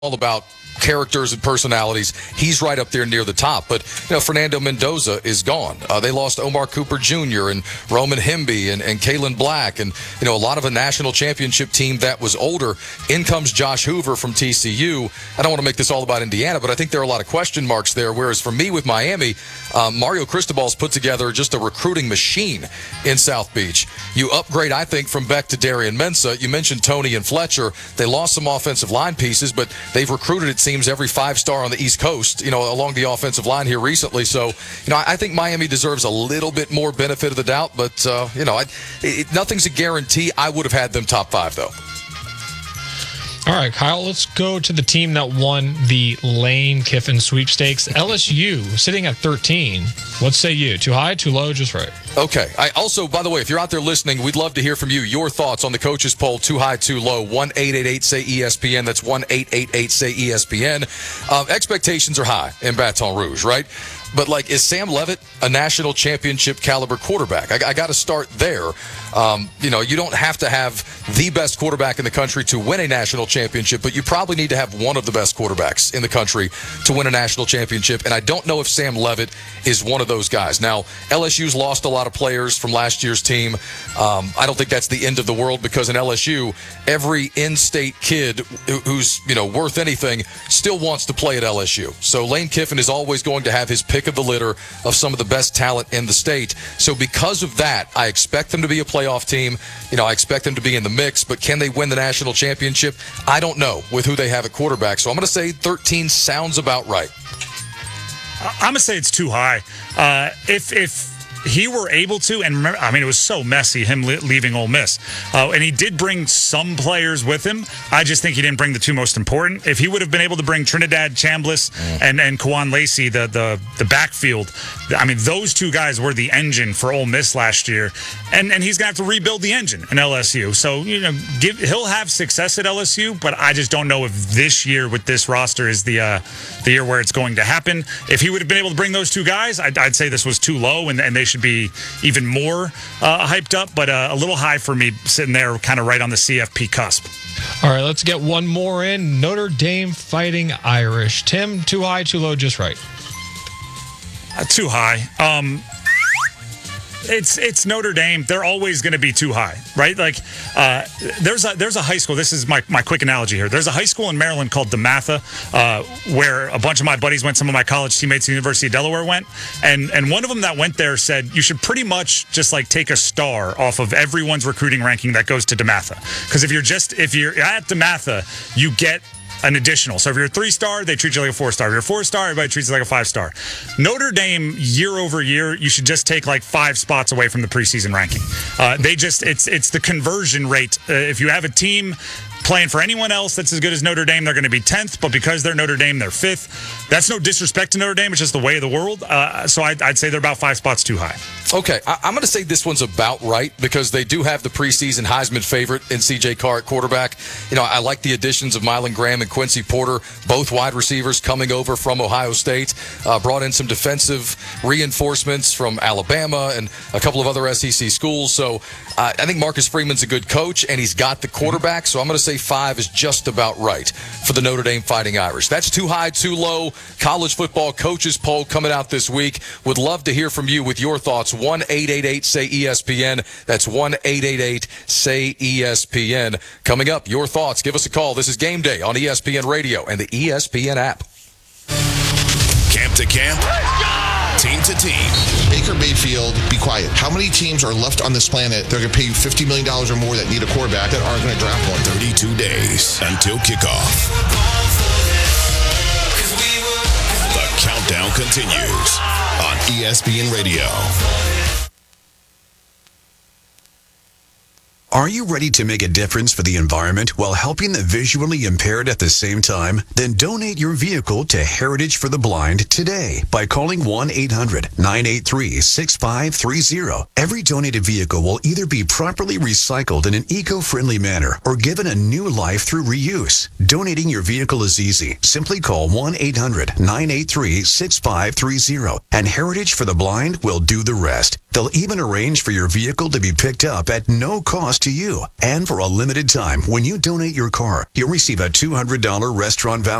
all about characters and personalities. He's right up there near the top. But, Fernando Mendoza is gone. They lost Omar Cooper Jr. and Roman Hemby and Kalen Black and, a lot of a national championship team that was older. In comes Josh Hoover from TCU. I don't want to make this all about Indiana, but I think there are a lot of question marks there. Whereas for me with Miami, Mario Cristobal's put together just a recruiting machine in South Beach. You upgrade, I think, from Beck to Darian Mensah. You mentioned Tony and Fletcher. They lost some offensive line pieces, but they've recruited, it seems, every five-star on the East Coast, along the offensive line here recently. So, I think Miami deserves a little bit more benefit of the doubt, but, nothing's a guarantee. I would have had them top 5, though. All right, Kyle, let's go to the team that won the Lane Kiffin sweepstakes. LSU, sitting at 13. What say you? Too high, too low, just right? Okay. I also, by the way, if you're out there listening, we'd love to hear from you. Your thoughts on the coaches poll, too high, too low. 1-888-SAY-ESPN. That's 1-888-SAY-ESPN. Expectations are high in Baton Rouge, right? But, is Sam Leavitt a national championship caliber quarterback? I got to start there. You don't have to have the best quarterback in the country to win a national championship, but you probably need to have one of the best quarterbacks in the country to win a national championship. And I don't know if Sam Leavitt is one of those guys. Now, LSU's lost a lot of players from last year's team. I don't think that's the end of the world because in LSU, every in-state kid who's, worth anything still wants to play at LSU. So Lane Kiffin is always going to have his pick of the litter of some of the best talent in the state. So because of that, I expect them to be a playoff team. I expect them to be in the mix, but can they win the national championship? I don't know with who they have at quarterback. So I'm going to say 13 sounds about right. I'm going to say it's too high. If he were able to, and remember, it was so messy, him leaving Ole Miss. And he did bring some players with him. I just think he didn't bring the two most important. If he would have been able to bring Trinidad Chambliss and Kawan Lacey, the backfield, those two guys were the engine for Ole Miss last year. And he's going to have to rebuild the engine in LSU. So, he'll have success at LSU, but I just don't know if this year with this roster is the year where it's going to happen. If he would have been able to bring those two guys, I'd say this was too low, and they should be even more hyped up, but a little high for me, sitting there kind of right on the CFP cusp. All right, let's get one more in. Notre Dame Fighting Irish. Tim, too high, too low, just right? Too high. It's Notre Dame. They're always going to be too high, right? There's a high school. This is my quick analogy here. There's a high school in Maryland called DeMatha, where a bunch of my buddies went. Some of my college teammates at the University of Delaware went, and one of them that went there said you should pretty much just take a star off of everyone's recruiting ranking that goes to DeMatha, because if you're at DeMatha, you get an additional. So if you're a 3-star, they treat you like a 4-star. If you're a 4-star, everybody treats you like a 5-star. Notre Dame, year over year, you should just take 5 spots away from the preseason ranking. It's the conversion rate. If you have a team playing for anyone else that's as good as Notre Dame, they're going to be 10th, but because they're Notre Dame, they're 5th. That's no disrespect to Notre Dame. It's just the way of the world. So I'd say they're about 5 spots too high. Okay, I'm going to say this one's about right because they do have the preseason Heisman favorite in C.J. Carr at quarterback. I like the additions of Mylan Graham and Quincy Porter, both wide receivers coming over from Ohio State. Brought in some defensive reinforcements from Alabama and a couple of other SEC schools. So I think Marcus Freeman's a good coach, and he's got the quarterback. So I'm going to say 5 is just about right for the Notre Dame Fighting Irish. That's too high, too low. College football coaches poll coming out this week. Would love to hear from you with your thoughts. 1-888-SAY-ESPN. That's 1-888-SAY-ESPN. Coming up, your thoughts. Give us a call. This is Game Day on ESPN Radio and the ESPN app. Camp to camp. Team to team. Baker Mayfield, be quiet. How many teams are left on this planet that are going to pay you $50 million or more that need a quarterback that aren't going to draft one? 32 days until kickoff. The countdown continues on ESPN Radio. Are you ready to make a difference for the environment while helping the visually impaired at the same time? Then donate your vehicle to Heritage for the Blind today by calling 1-800-983-6530. Every donated vehicle will either be properly recycled in an eco-friendly manner or given a new life through reuse. Donating your vehicle is easy. Simply call 1-800-983-6530 and Heritage for the Blind will do the rest. They'll even arrange for your vehicle to be picked up at no cost to you. And for a limited time, when you donate your car, you'll receive a $200 restaurant voucher